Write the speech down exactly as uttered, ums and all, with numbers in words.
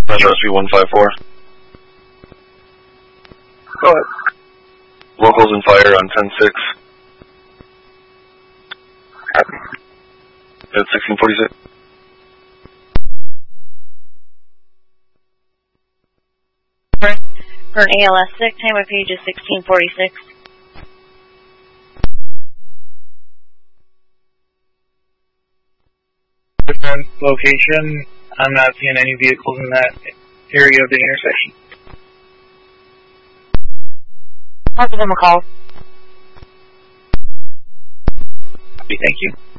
Metro S B one five four. Go ahead. Locals and fire on ten six. Copy. At sixteen forty-six. For an A L S six, time of page is sixteen forty-six. Different location. I'm not seeing any vehicles in that area of the intersection. I'll give them a call. Thank you.